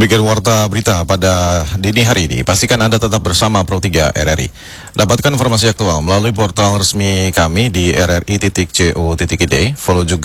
Demikian warta berita pada dini hari ini. Pastikan Anda tetap bersama Pro 3 RRI. Dapatkan informasi aktual melalui portal resmi kami di rri.co.id. Follow juga